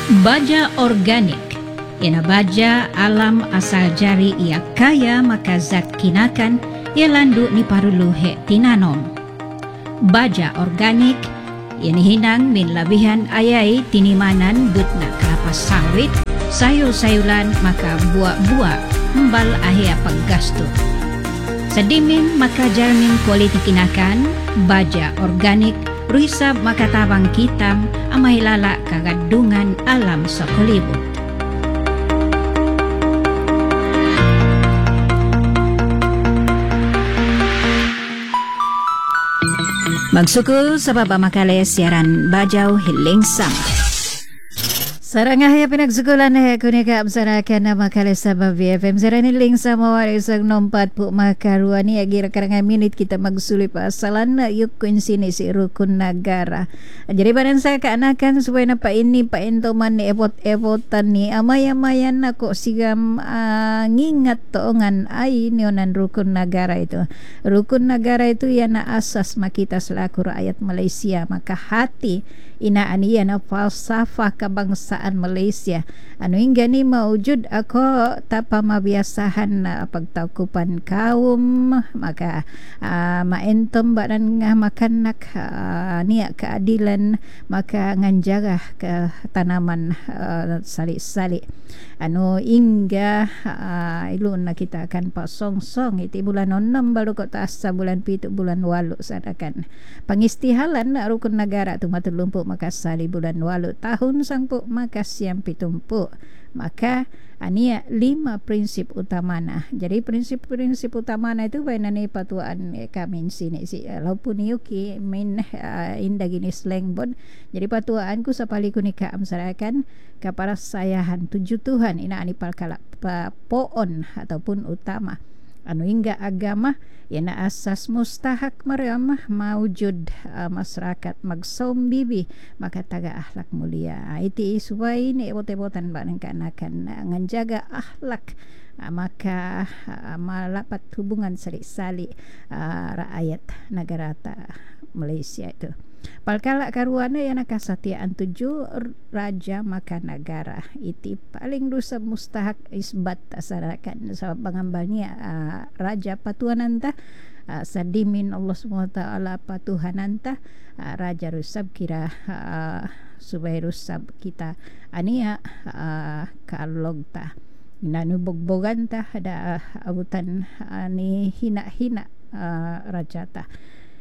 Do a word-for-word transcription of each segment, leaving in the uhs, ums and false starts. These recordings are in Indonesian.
Baja organik. Ina baja alam asal jari ia kaya maka zat kinakan ia landu ni parulu he tinanom. Baja organik ini hinang min labihan ayai tinimanan butna kelapa sawit, sayur-sayuran maka buah-buah mbal ahia paggasto. Sedimin maka jarmin kualiti kinakan baja organik ruisab makatabang kitam amahilala kagadungan alam sa kulibot. Magsukul sa papamakali siaran Bajaw Hiling Sama. Sarangah ya pinagsukulan na kunika amsarakan na makali sa B F M Sarang Hiling Sama wari isang nompat po makaruan ni agira karang minit kita magsulit pa asalan na yukun sini si Rukun Nagara. Jadi badan saya keanakan supaya na pa ini pa intoman ni epot-epotan ni amay-amayan na ko sigam uh, ngingat toongan ay nionan Rukun Nagara itu. Rukun Nagara itu ya na asas makita selaku rakyat Malaysia maka hati inaan iya na falsafah kebangsaan Malaysia. Anu hingga ni maujud ako tapa mabiasahan na pagtaukupan kaum maka uh, maentom badan nga makanak uh, niya keadilan maka nganjaga ke tanaman uh, sali-sali. Anu hingga uh, ilun na kita akan pasongsong iti bulan enam baru ko taas sa bulan pitu bulan walu sadakan pangistihalan na Rukun Nagara tu matulumpu makasali bulan walu tahun sangpu makasiam pitumpu maka ania lima prinsip utamana. Jadi prinsip-prinsip utamana itu bainani patuaan eh, kami sini si walaupun yuki main uh, indah gini slang bod. Jadi patuaanku sapali kunika amsarakan kapara sayahan tujuh Tuhan ina ani palkala poon ataupun utama. Anu hingga agama yana asas mustahak maramah maujud uh, masyarakat magsom bibi maka taga akhlak mulia. Iti isuway ni epot-epotan ba ng kanakan uh, nganjaga akhlak uh, maka uh, malapat hubungan sali-sali uh, rakyat negara Malaysia itu. Palkala karuana yang nakasatiaan tujuh raja maka negara iti paling dosa mustahak isbat asarakan sa pangambalnya uh, raja patuhananta uh, sadimin Allah Subhanahu wa taala patuhananta uh, raja rusab kira uh, subay rusab kita ania uh, kaalogta nanubogbogan ta ada uh, abutan uh, ni hina-hina uh, raja ta.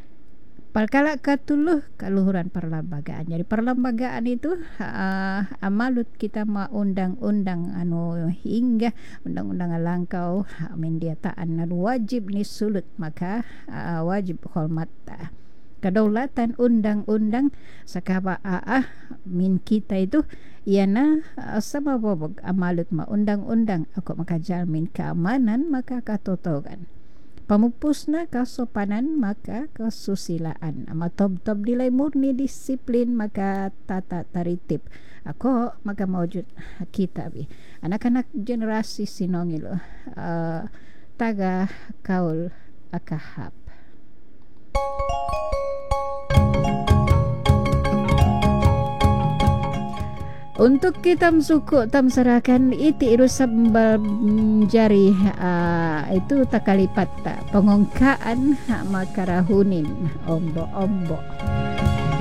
Palkala katuluh kaluhuran perlembagaan. Jadi perlembagaan itu uh, amalut kita ma undang-undang anu hingga undang-undang langkau mendiataan anu wajib ni sulut maka uh, wajib hormat ta. Kedaulatan undang-undang sakaba aah min kita itu iana uh, sama bobog amalut ma undang-undang ako makajalmin keamanan maka katotogan. Pamupusna kasopanan maka kesusilaan amatob-tob nilai murni disiplin maka tata taritib ako maka mawujud kita bi anak-anak generasi sinongilo uh, taga kaul akahap. Untuk kita suku tam sarakan iti irusab jari uh, itu takalipat pengongkaan makarahunin ombo-ombo.